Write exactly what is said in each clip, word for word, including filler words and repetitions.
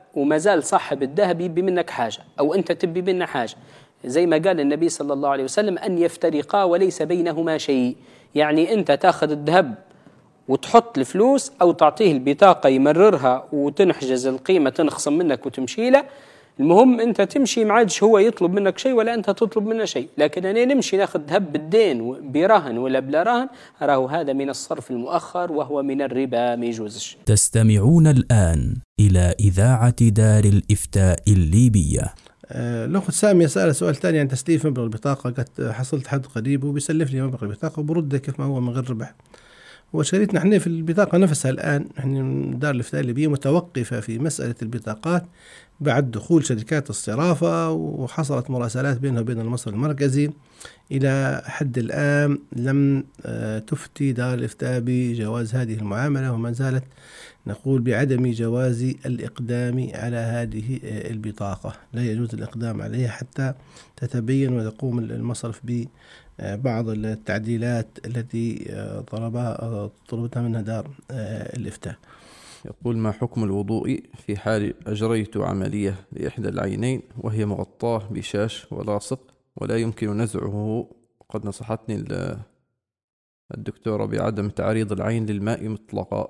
وما زال صاحب الذهب يبي منك حاجة أو أنت تبي منا حاجة، زي ما قال النبي صلى الله عليه وسلم أن يفترقا وليس بينهما شيء، يعني أنت تأخذ الذهب وتحط الفلوس أو تعطيه البطاقة يمررها وتنحجز القيمة تنخصم منك وتمشي له، المهم أنت تمشي ما عادش هو يطلب منك شيء ولا أنت تطلب منه شيء. لكن أنا نمشي ناخذ ذهب بالدين برهن ولا بلا رهن، راهو هذا من الصرف المؤخر وهو من الربا، ما يجوزش. تستمعون الآن إلى إذاعة دار الإفتاء الليبية. الأخت سامية سأل سؤال ثاني عن تسليف مبلغ البطاقة، قالت حصلت حد قريب وبيسلف لي مبلغ البطاقة وبرده كيف ما هو من غير ربح. وشريتنا احنا في البطاقة نفسها الآن، احنا دار الإفتاء الليبية متوقفة في مسألة البطاقات بعد دخول شركات الصرافة، وحصلت مراسلات بينها وبين المصرف المركزي. إلى حد الآن لم تفتي دار الإفتاء بجواز هذه المعاملة، وما زالت نقول بعدم جواز الإقدام على هذه البطاقة، لا يجوز الإقدام عليها حتى تتبين وتقوم المصرف ببعض التعديلات التي طلبها طلبتها منها دار الإفتاء. يقول: ما حكم الوضوء في حال أجريت عملية لإحدى العينين وهي مغطاة بشاش ولاصق ولا يمكن نزعه؟ قد نصحتني الدكتورة بعدم تعريض العين للماء مطلقا.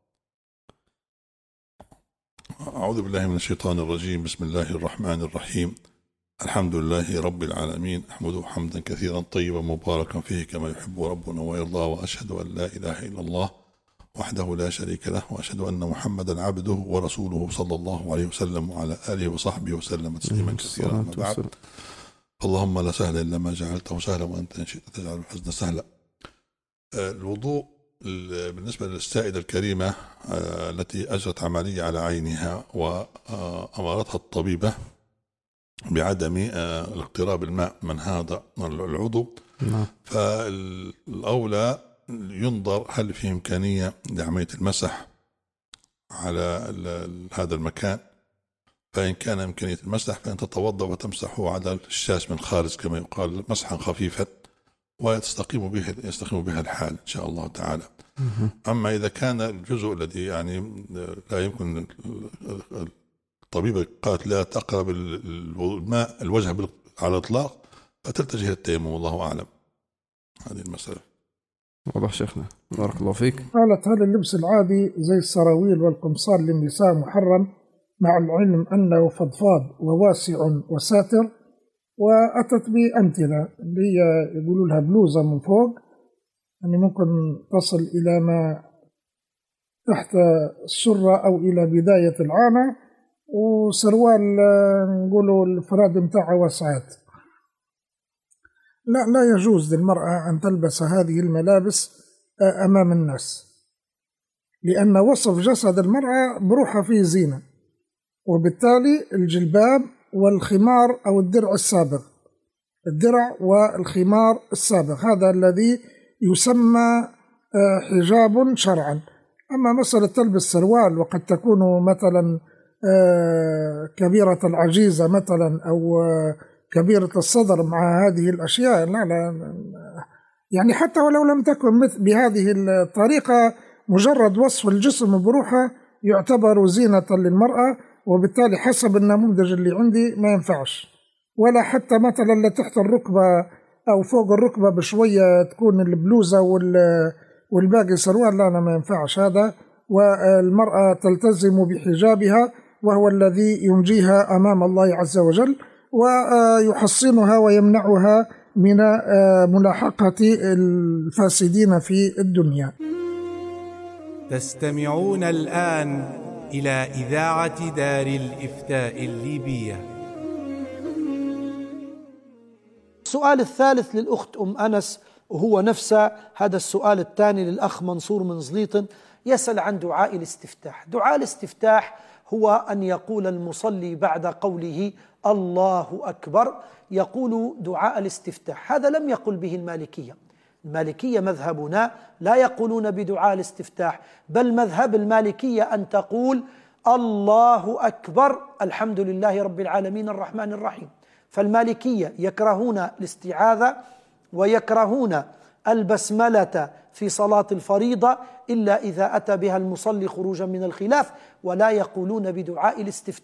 أعوذ بالله من الشيطان الرجيم. بسم الله الرحمن الرحيم. الحمد لله رب العالمين، أحمده حمدا كثيرا طيبا مباركا فيه كما يحب ربنا ويرضى، وأشهد أن لا إله إلا الله وحده لا شريك له، وأشهد أن محمدا عبده ورسوله صلى الله عليه وسلم وعلى آله وصحبه وسلم تسليما كثيرا. أما بعد، اللهم لا سهل إلا ما جعلته سهلا وأنت إن شئت تجعل الحزن سهلا. الوضوء بالنسبة للسائدة الكريمة التي أجرت عملية على عينها وأمرتها الطبيبة بعدم الاقتراب الماء من هذا العضو، فالأولى ينظر هل في إمكانية لعملية المسح على هذا المكان، فإن كان إمكانية المسح فإن تتوضأ وتمسحه على الشاش من خارج كما يقال مسحا خفيفا، ويستقيم به يستقيم بها الحال إن شاء الله تعالى. أما إذا كان الجزء الذي يعني لا يمكن، الطبيبة قالت لا تقرب الماء الوجه على الإطلاق، فتتجه التيمم والله أعلم. هذه المسألة واضح شيخنا، بارك الله فيك. قالت: هل اللبس العادي زي السراويل والقمصان للنساء محرم مع العلم أنه فضفاض وواسع وساتر؟ وأتت بأمثلة اللي هي يقولوا لها بلوزة من فوق، يعني ممكن تصل إلى ما تحت السرة أو إلى بداية العانة، وسروال نقولوا الفراد متاعها واسعات. لا لا يجوز للمرأة أن تلبس هذه الملابس أمام الناس، لأن وصف جسد المرأة بروحها فيه زينة، وبالتالي الجلباب والخمار أو الدرع السابغ، الدرع والخمار السابغ هذا الذي يسمى حجاب شرعا. أما مسألة تلبس سروال وقد تكون مثلا كبيرة العجيزة مثلا أو كبيرة الصدر مع هذه الأشياء، لا لا يعني حتى ولو لم تكن مثل بهذه الطريقة، مجرد وصف الجسم بروحه يعتبر زينة للمرأة، وبالتالي حسب النموذج اللي عندي ما ينفعش. ولا حتى مثلا اللي تحت الركبة أو فوق الركبة بشوية تكون البلوزة والباقي سروال، لا لا ما ينفعش هذا. والمرأة تلتزم بحجابها وهو الذي ينجيها أمام الله عز وجل ويحصنها ويمنعها من ملاحقة الفاسدين في الدنيا. تستمعون الآن إلى إذاعة دار الإفتاء الليبية. السؤال الثالث للأخت أم أنس، وهو نفس هذا السؤال الثاني للأخ منصور من زليطن، يسأل عن دعاء الاستفتاح. دعاء الاستفتاح هو أن يقول المصلي بعد قوله الله أكبر يقول دعاء الاستفتاح. هذا لم يقل به المالكية. المالكية مذهبنا لا يقولون بدعاء الاستفتاح، بل مذهب المالكية أن تقول الله أكبر الحمد لله رب العالمين الرحمن الرحيم. فالمالكية يكرهون الاستعاذة ويكرهون البسملة في صلاة الفريضة إلا إذا أتى بها المصلي خروجا من الخلاف، ولا يقولون بدعاء الاستفتاح.